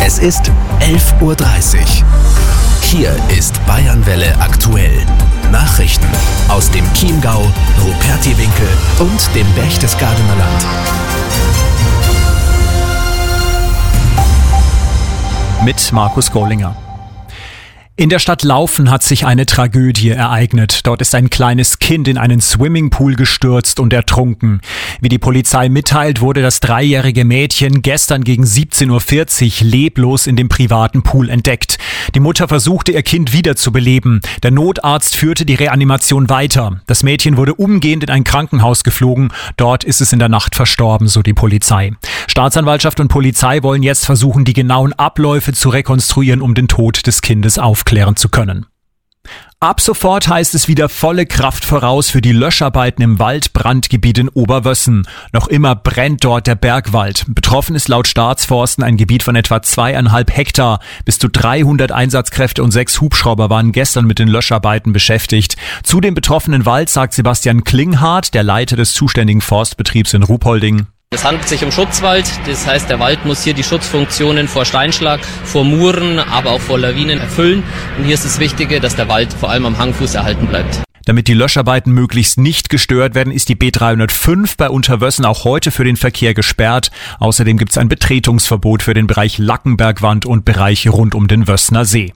Es ist 11:30 Uhr. Hier ist Bayernwelle aktuell. Nachrichten aus dem Chiemgau, Rupertiwinkel und dem Berchtesgadener Land. Mit Markus Gollinger. In der Stadt Laufen hat sich eine Tragödie ereignet. Dort ist ein kleines Kind in einen Swimmingpool gestürzt und ertrunken. Wie die Polizei mitteilt, wurde das 3-jährige Mädchen gestern gegen 17:40 Uhr leblos in dem privaten Pool entdeckt. Die Mutter versuchte, ihr Kind wiederzubeleben. Der Notarzt führte die Reanimation weiter. Das Mädchen wurde umgehend in ein Krankenhaus geflogen. Dort ist es in der Nacht verstorben, so die Polizei. Staatsanwaltschaft und Polizei wollen jetzt versuchen, die genauen Abläufe zu rekonstruieren, um den Tod des Kindes aufklären zu können. Ab sofort heißt es wieder volle Kraft voraus für die Löscharbeiten im Waldbrandgebiet in Oberwössen. Noch immer brennt dort der Bergwald. Betroffen ist laut Staatsforsten ein Gebiet von etwa 2,5 Hektar. Bis zu 300 Einsatzkräfte und 6 Hubschrauber waren gestern mit den Löscharbeiten beschäftigt. Zu dem betroffenen Wald sagt Sebastian Klinghardt, der Leiter des zuständigen Forstbetriebs in Ruhpolding. Es handelt sich um Schutzwald, das heißt, der Wald muss hier die Schutzfunktionen vor Steinschlag, vor Muren, aber auch vor Lawinen erfüllen. Und hier ist das Wichtige, dass der Wald vor allem am Hangfuß erhalten bleibt. Damit die Löscharbeiten möglichst nicht gestört werden, ist die B305 bei Unterwössen auch heute für den Verkehr gesperrt. Außerdem gibt es ein Betretungsverbot für den Bereich Lackenbergwand und Bereiche rund um den Wössner See.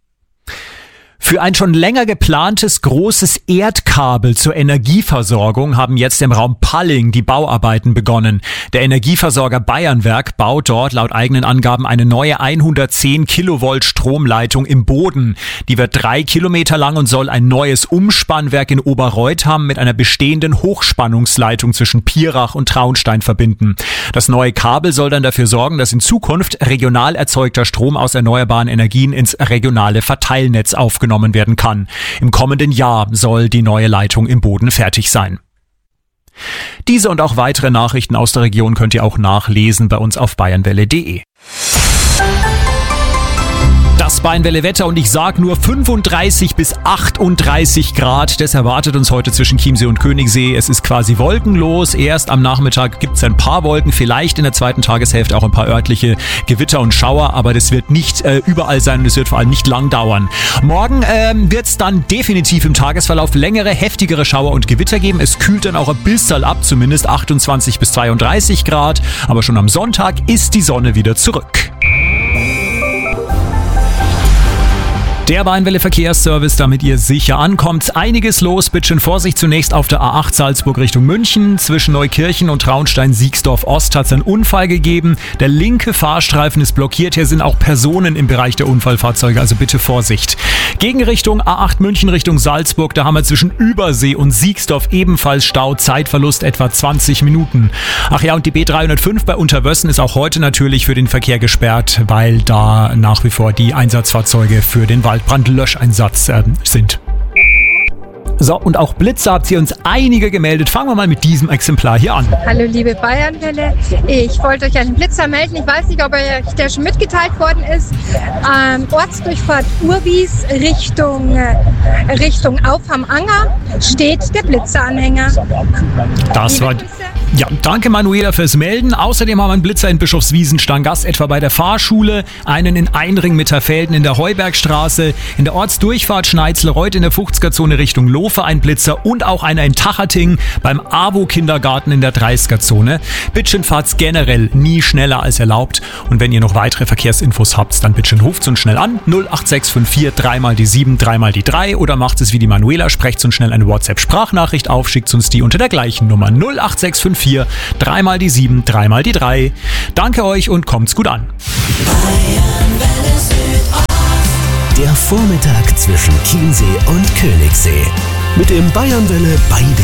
Für ein schon länger geplantes großes Erdkabel zur Energieversorgung haben jetzt im Raum Palling die Bauarbeiten begonnen. Der Energieversorger Bayernwerk baut dort laut eigenen Angaben eine neue 110 Kilovolt Stromleitung im Boden. Die wird 3 Kilometer lang und soll ein neues Umspannwerk in Oberreutham mit einer bestehenden Hochspannungsleitung zwischen Pirach und Traunstein verbinden. Das neue Kabel soll dann dafür sorgen, dass in Zukunft regional erzeugter Strom aus erneuerbaren Energien ins regionale Verteilnetz aufgenommen werden kann. Im kommenden Jahr soll die neue Leitung im Boden fertig sein. Diese und auch weitere Nachrichten aus der Region könnt ihr auch nachlesen bei uns auf bayernwelle.de. Das Bayernwelle-Wetter und ich sag nur 35 bis 38 Grad. Das erwartet uns heute zwischen Chiemsee und Königssee. Es ist quasi wolkenlos. Erst am Nachmittag gibt es ein paar Wolken, vielleicht in der zweiten Tageshälfte auch ein paar örtliche Gewitter und Schauer, aber das wird nicht überall sein und es wird vor allem nicht lang dauern. Morgen wird es dann definitiv im Tagesverlauf längere, heftigere Schauer und Gewitter geben. Es kühlt dann auch ein bisschen ab, zumindest 28 bis 32 Grad. Aber schon am Sonntag ist die Sonne wieder zurück. Der Bayernwelle Verkehrsservice, damit ihr sicher ankommt. Einiges los, bitte schön Vorsicht. Zunächst auf der A8 Salzburg Richtung München. Zwischen Neukirchen und Traunstein-Siegsdorf-Ost hat es einen Unfall gegeben. Der linke Fahrstreifen ist blockiert. Hier sind auch Personen im Bereich der Unfallfahrzeuge, also bitte Vorsicht. Gegenrichtung A8 München Richtung Salzburg. Da haben wir zwischen Übersee und Siegsdorf ebenfalls Stau. Zeitverlust etwa 20 Minuten. Ach ja, und die B305 bei Unterwössen ist auch heute natürlich für den Verkehr gesperrt, weil da nach wie vor die Einsatzfahrzeuge für den Waldbrandlöscheinsatz sind. So, und auch Blitze habt ihr uns einige gemeldet. Fangen wir mal mit diesem Exemplar hier an. Hallo liebe Bayernwelle, ich wollte euch einen Blitzer melden. Ich weiß nicht, ob euch der schon mitgeteilt worden ist. Ortsdurchfahrt Urwies Richtung Auf am Anger steht der Blitzeranhänger. Das war... Ja, danke Manuela fürs Melden. Außerdem haben wir einen Blitzer in Bischofswiesen Stanggast, etwa bei der Fahrschule, einen in Einring-Mitterfelden in der Heubergstraße, in der Ortsdurchfahrt Schneitzlereuth in der 50er-Zone Richtung Lofe ein Blitzer und auch einer in Tachating beim AWO-Kindergarten in der 30er-Zone. Bitte fahrt's generell nie schneller als erlaubt. Und wenn ihr noch weitere Verkehrsinfos habt, dann bitte ruft uns schnell an 08654 3x7 3x3 oder macht es wie die Manuela, sprecht uns schnell eine WhatsApp-Sprachnachricht auf, schickt uns die unter der gleichen Nummer 08654 3x7 3x3. Danke euch und kommt's gut an. Der Vormittag zwischen Chiemsee und Königssee. Mit dem Bayernwelle Bei